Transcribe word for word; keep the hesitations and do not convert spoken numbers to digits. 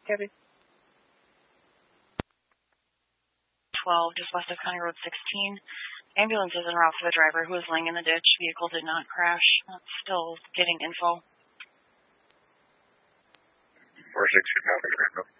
Gabby. twelve, just west of County Road sixteen. Ambulance is en route for the driver who was laying in the ditch. Vehicle did not crash. That's still getting info. four sixty, copy, Randall.